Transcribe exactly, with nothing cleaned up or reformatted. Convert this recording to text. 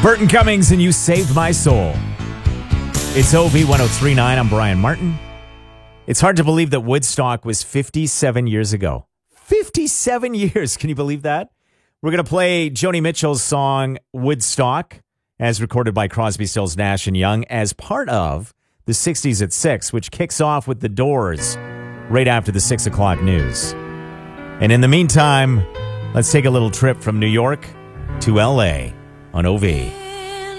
Burton Cummings and You Saved My Soul. It's O V ten thirty-nine. I'm Brian Martin. It's hard to believe that Woodstock was fifty-seven years ago. fifty-seven years. Can you believe that? We're going to play Joni Mitchell's song Woodstock, as recorded by Crosby, Stills, Nash and Young, as part of the sixties at six, which kicks off with The Doors right after the six o'clock news. And in the meantime, let's take a little trip from New York to L A on O V.